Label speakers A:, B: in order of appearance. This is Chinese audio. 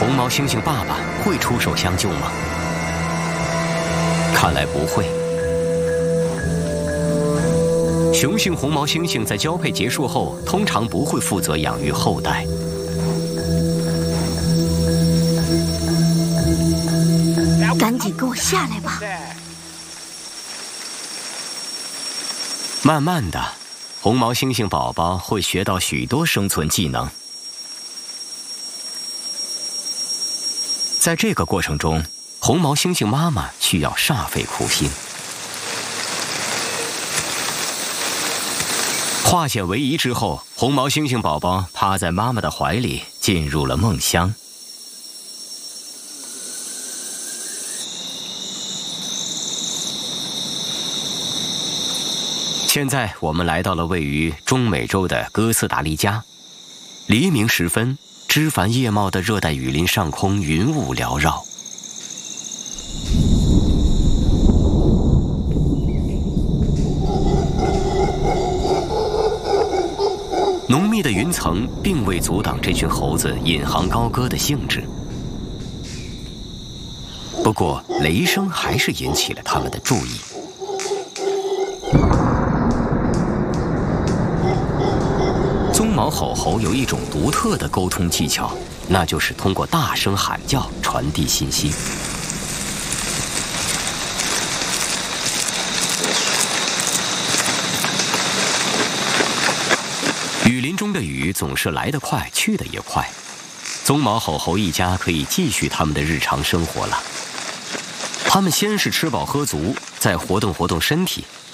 A: 红毛猩猩爸爸会出手相救吗？看来不会。雄性红毛猩猩在交配结束后，通常不会负责养育后代。
B: 赶紧给我下来吧！
A: 慢慢的，红毛猩猩宝宝会学到许多生存技能。在这个过程中，红毛猩猩妈妈需要煞费苦心。化险为夷之后，红毛猩猩宝宝趴在妈妈的怀里，进入了梦乡。现在我们来到了位于中美洲的哥斯达黎加。黎明时分，枝繁叶茂的热带雨林上空云雾缭绕。浓密的云层并未阻挡这群猴子引吭高歌的兴致，不过雷声还是引起了他们的注意。棕毛吼猴有一种独特的沟通技巧，那就是通过大声喊叫传递信息。雨林中的雨总是来得快，去得也快。棕毛吼猴一家可以继续他们的日常生活了。他们先是吃饱喝足，再活动活动身体，